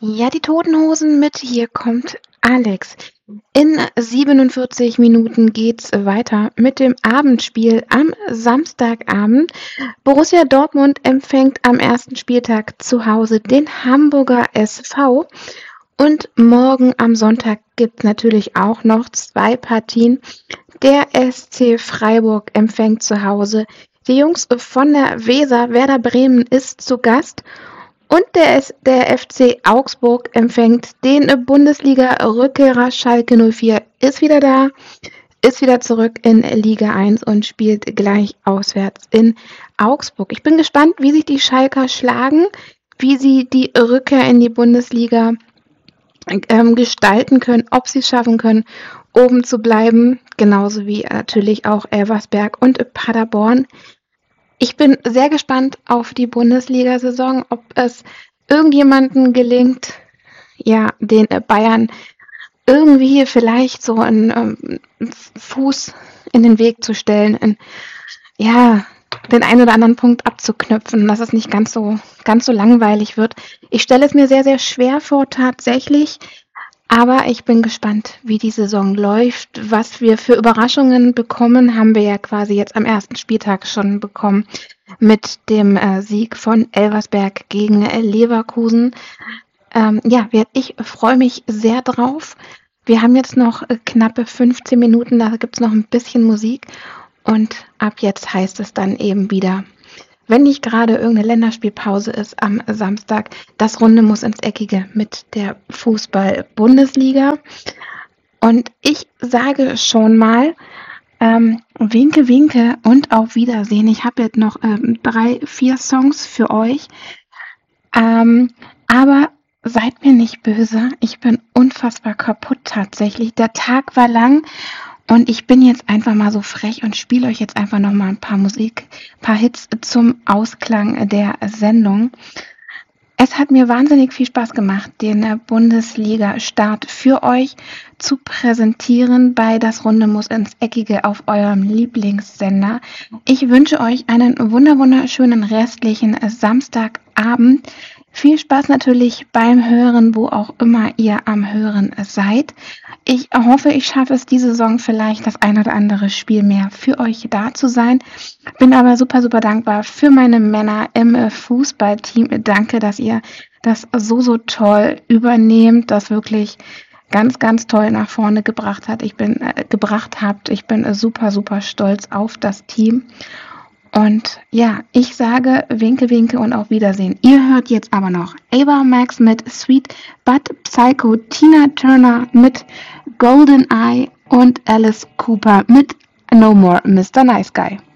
Ja, die Toten Hosen mit „Hier kommt Alex". In 47 Minuten geht's weiter mit dem Abendspiel am Samstagabend. Borussia Dortmund empfängt am ersten Spieltag zu Hause den Hamburger SV. Und morgen am Sonntag gibt's natürlich auch noch 2 Partien. Der SC Freiburg empfängt zu Hause die Jungs von der Weser. Werder Bremen ist zu Gast. Und der FC Augsburg empfängt den Bundesliga-Rückkehrer Schalke 04, ist wieder da, ist wieder zurück in Liga 1 und spielt gleich auswärts in Augsburg. Ich bin gespannt, wie sich die Schalker schlagen, wie sie die Rückkehr in die Bundesliga gestalten können, ob sie es schaffen können, oben zu bleiben, genauso wie natürlich auch Elversberg und Paderborn. Ich bin sehr gespannt auf die Bundesliga-Saison, ob es irgendjemanden gelingt, ja, den Bayern irgendwie vielleicht so einen Fuß in den Weg zu stellen, ja, den einen oder anderen Punkt abzuknüpfen, dass es nicht ganz so langweilig wird. Ich stelle es mir sehr, sehr schwer vor, tatsächlich. Aber ich bin gespannt, wie die Saison läuft. Was wir für Überraschungen bekommen, haben wir ja quasi jetzt am ersten Spieltag schon bekommen mit dem Sieg von Elversberg gegen Leverkusen. Ja, ich freue mich sehr drauf. Wir haben jetzt noch knappe 15 Minuten, da gibt's noch ein bisschen Musik. Und ab jetzt heißt es dann eben wieder, wenn nicht gerade irgendeine Länderspielpause ist am Samstag, das Runde muss ins Eckige mit der Fußball-Bundesliga. Und ich sage schon mal, winke, winke und auf Wiedersehen. Ich habe jetzt noch 3, 4 Songs für euch. Aber seid mir nicht böse. Ich bin unfassbar kaputt tatsächlich. Der Tag war lang. Und ich bin jetzt einfach mal so frech und spiele euch jetzt einfach noch mal ein paar Hits zum Ausklang der Sendung. Es hat mir wahnsinnig viel Spaß gemacht, den Bundesliga-Start für euch zu präsentieren bei Das Runde muss ins Eckige auf eurem Lieblingssender. Ich wünsche euch einen wunderschönen restlichen Samstagabend. Viel Spaß natürlich beim Hören, wo auch immer ihr am Hören seid. Ich hoffe, ich schaffe es diese Saison vielleicht das ein oder andere Spiel mehr für euch da zu sein. Bin aber super dankbar für meine Männer im Fußballteam. Danke, dass ihr das so toll übernehmt, das wirklich ganz toll nach vorne gebracht habt. Ich bin super stolz auf das Team. Und ja, ich sage winke, winke und auf Wiedersehen. Ihr hört jetzt aber noch Ava Max mit Sweet But Psycho, Tina Turner mit Golden Eye und Alice Cooper mit No More Mr. Nice Guy.